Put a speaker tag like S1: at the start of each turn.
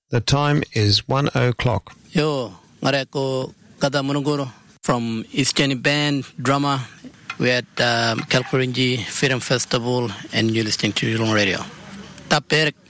S1: The time is 1:00.
S2: Yo, ngareko Kada Munuguru from Eastern Band Drama. We're at Kalkurinji Film Festival and you're listening to Yulong Radio. Taper